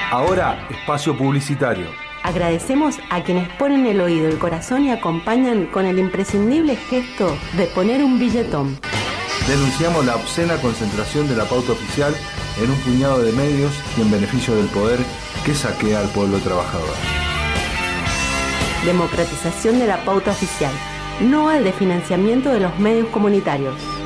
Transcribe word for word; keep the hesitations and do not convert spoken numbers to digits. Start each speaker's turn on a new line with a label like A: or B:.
A: Ahora, espacio publicitario.
B: Agradecemos a quienes ponen el oído, el corazón y acompañan con el imprescindible gesto de poner un billetón.
A: Denunciamos la obscena concentración de la pauta oficial en un puñado de medios y en beneficio del poder que saquea al pueblo trabajador.
B: Democratización de la pauta oficial. No al desfinanciamiento de los medios comunitarios.